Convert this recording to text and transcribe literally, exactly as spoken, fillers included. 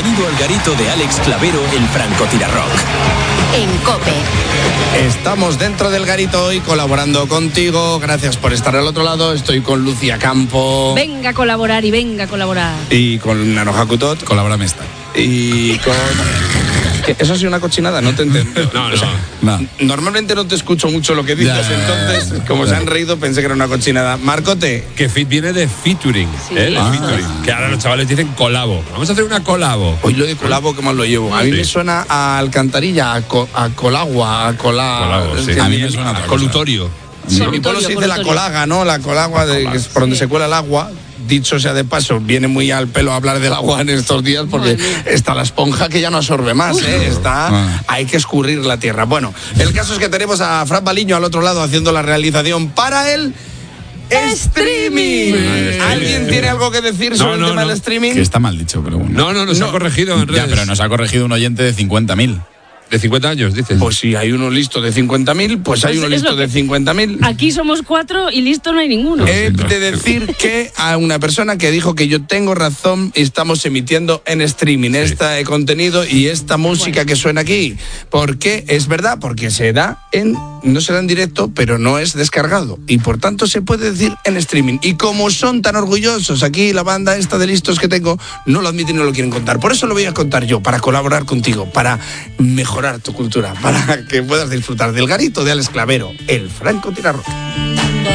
Bienvenido al garito de Alex Clavero, el francotirarrock. En COPE. Estamos dentro del garito hoy colaborando contigo. Gracias por estar al otro lado. Estoy con Lucía Campo. Venga a colaborar y venga a colaborar. Y con Nano Hakutot. Colabórame esta. Y con... ¿Qué? ¿Eso ha sido una cochinada? No te entiendo. No, no, o sea, no. Normalmente no te escucho mucho lo que dices, Ya, entonces, como ya. se han reído, pensé que era una cochinada. Marcote. Que fit viene de featuring, Sí. ¿eh? Ah. Featuring. Que ahora los chavales dicen colabo. Vamos a hacer una colabo. Hoy lo de colabo, que mal lo llevo. A mí Sí. me suena a alcantarilla, a, co- a colagua, a cola... Colabo, sí. que A mí mi- me suena a otra cosa. Colutorio. Sí, mi pueblo se dice la Colutorio. colaga, ¿no? La colagua, de, que es por donde se cuela el agua. Dicho sea de paso, viene muy al pelo hablar del agua en estos días porque Madre mía. está la esponja que ya no absorbe más, ¿eh? Está, Ah. hay que escurrir la tierra. Bueno, el caso es que tenemos a Fran Baliño al otro lado haciendo la realización para el streaming. Sí. ¿Alguien tiene algo que decir sobre No, el no, tema no. del streaming? Que está mal dicho, pero bueno. No, no, nos No. ha corregido en redes. Ya, pero nos ha corregido un oyente de cincuenta mil. De cincuenta años, dices. Pues si hay uno listo de cincuenta mil, pues hay Pues uno es listo lo que- de cincuenta mil. Aquí somos cuatro y listo no hay ninguno. He sí, claro. de decir que a una persona que dijo que yo tengo razón, estamos emitiendo en streaming este contenido y esta música que suena aquí. ¿Por qué? Es verdad, porque se da en, no se da en directo, pero no es descargado. Y por tanto se puede decir en streaming. Y como son tan orgullosos aquí, la banda esta de listos que tengo, no lo admiten y no lo quieren contar. Por eso lo voy a contar yo, para colaborar contigo, para mejorar tu cultura, para que puedas disfrutar del garito de Alex Clavero, el francotirarrock.